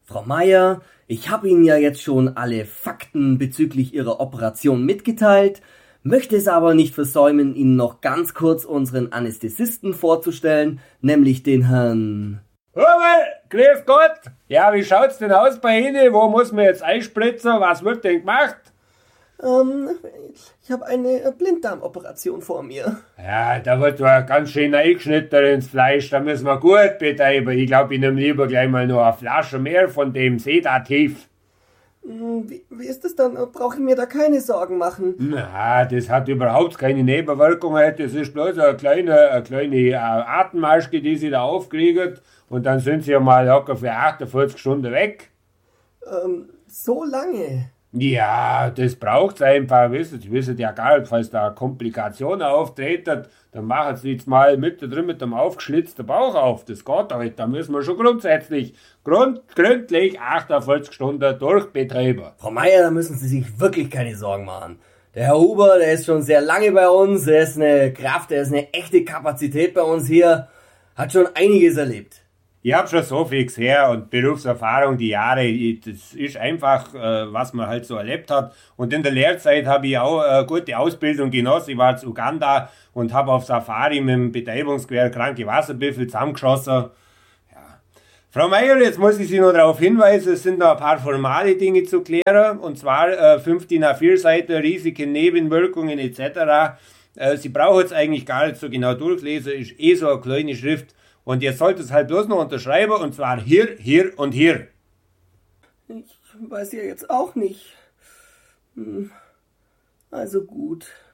Frau Meier, ich habe Ihnen ja jetzt schon alle Fakten bezüglich Ihrer Operation mitgeteilt, möchte es aber nicht versäumen, Ihnen noch ganz kurz unseren Anästhesisten vorzustellen, nämlich den Herrn... Hubel, grüß Gott! Ja, wie schaut's denn aus bei Ihnen? Wo muss man jetzt einspritzen? Was wird denn gemacht? Ich habe eine Blinddarmoperation vor mir. Ja, da wird ja ganz schön eingeschnitten ins Fleisch, da müssen wir gut betreiben. Ich glaube, ich nehme lieber gleich mal noch eine Flasche mehr von dem Sedativ. Wie ist das dann? Brauche ich mir da keine Sorgen machen? Na, das hat überhaupt keine Nebenwirkungen. Das ist bloß eine kleine Atemmaske, die Sie da aufkriegen. Und dann sind Sie ja mal locker für 48 Stunden weg. So lange? Ja, das braucht's einfach, Sie wissen ja gar nicht, falls da Komplikationen auftreten, dann machen Sie jetzt mal mittendrin mit dem aufgeschlitzten Bauch auf. Das geht halt, da müssen wir schon grundsätzlich, gründlich 48 Stunden durchbetreiben. Frau Meier, da müssen Sie sich wirklich keine Sorgen machen. Der Herr Huber, der ist schon sehr lange bei uns, er ist eine Kraft, er ist eine echte Kapazität bei uns hier, hat schon einiges erlebt. Ich habe schon so viel gesehen und Berufserfahrung, die Jahre, das ist einfach, was man halt so erlebt hat. Und in der Lehrzeit habe ich auch eine gute Ausbildung genossen. Ich war in Uganda und habe auf Safari mit dem Betreibungsgewehr kranke Wasserbüffel zusammengeschossen. Ja. Frau Meier, jetzt muss ich Sie noch darauf hinweisen, es sind noch ein paar formale Dinge zu klären. Und zwar 5 DIN A4 Seiten, Risiken, Nebenwirkungen etc. Sie brauchen jetzt eigentlich gar nicht so genau durchlesen, ist eh so eine kleine Schrift. Und ihr sollt es halt bloß noch unterschreiben, und zwar hier, hier und hier. Ich weiß ja jetzt auch nicht. Also gut.